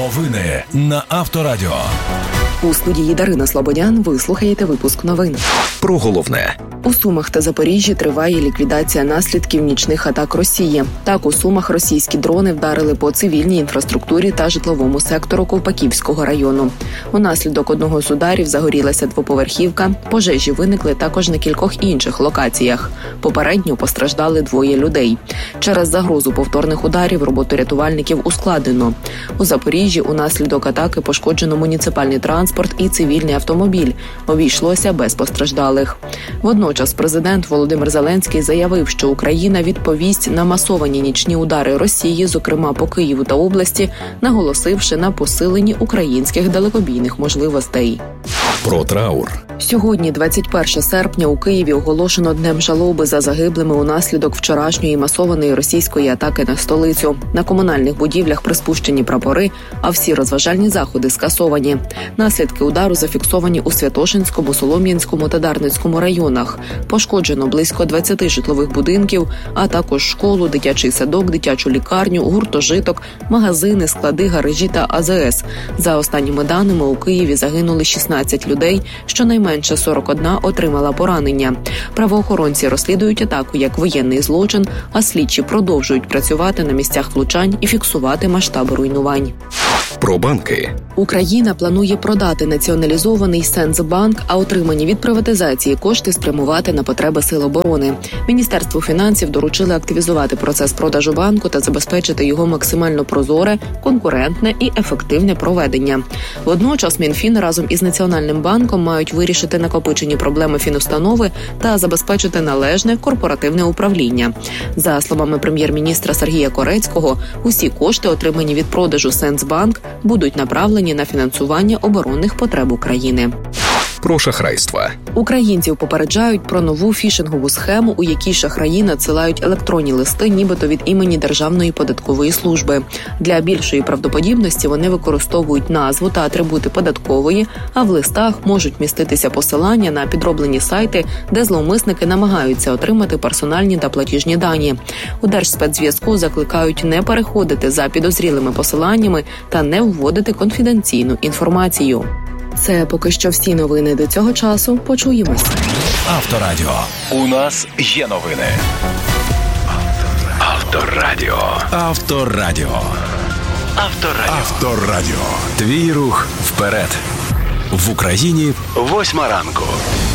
Новини на Авторадіо. У студії Дарина Слободян ви слухаєте випуск новин. Про головне. У Сумах та Запоріжжі триває ліквідація наслідків нічних атак Росії. Так, у Сумах російські дрони вдарили по цивільній інфраструктурі та житловому сектору Ковпаківського району. Унаслідок одного з ударів загорілася двоповерхівка, пожежі виникли також на кількох інших локаціях. Попередньо постраждали 2 людей. Через загрозу повторних ударів роботу рятувальників ускладнено. У Запоріжжі унаслідок атаки пошкоджено муніципальний транспорт і цивільний автомобіль. Обійшлося без постраждалих. Водночас президент Володимир Зеленський заявив, що Україна відповість на масовані нічні удари Росії, зокрема по Києву та області, наголосивши на посиленні українських далекобійних можливостей. Про траур. Сьогодні, 21 серпня, у Києві оголошено Днем жалоби за загиблими унаслідок вчорашньої масованої російської атаки на столицю. На комунальних будівлях приспущені прапори, а всі розважальні заходи скасовані. Наслідки удару зафіксовані у Святошинському, Солом'янському та Дарницькому районах. Пошкоджено близько 20 житлових будинків, а також школу, дитячий садок, дитячу лікарню, гуртожиток, магазини, склади, гаражі та АЗС. За останніми даними, у Києві загинули 16 людей, щонайменше 41 отримала поранення. Правоохоронці розслідують атаку як воєнний злочин, а слідчі продовжують працювати на місцях влучань і фіксувати масштаби руйнувань. Про банки. Україна планує продати націоналізований Сенсбанк, а отримані від приватизації кошти спрямувати на потреби Сил оборони. Міністерству фінансів доручили активізувати процес продажу банку та забезпечити його максимально прозоре, конкурентне і ефективне проведення. Водночас Мінфін разом із Національним банком мають вирішити накопичені проблеми фінустанови та забезпечити належне корпоративне управління. За словами прем'єр-міністра Сергія Корецького, усі кошти, отримані від продажу Сенсбанк, будуть направлені на фінансування оборонних потреб України. Про шахрайство. Українців попереджають про нову фішингову схему, у якій шахраї надсилають електронні листи нібито від імені Державної податкової служби. Для більшої правдоподібності вони використовують назву та атрибути податкової, а в листах можуть міститися посилання на підроблені сайти, де зловмисники намагаються отримати персональні та платіжні дані. У Держспецзв'язку закликають не переходити за підозрілими посиланнями та не вводити конфіденційну інформацію. Це поки що всі новини до цього часу. Почуємось. Авторадіо. У нас є новини. Авторадіо. Авторадіо. Авторадіо. Твій рух вперед. В Україні 8 ранку.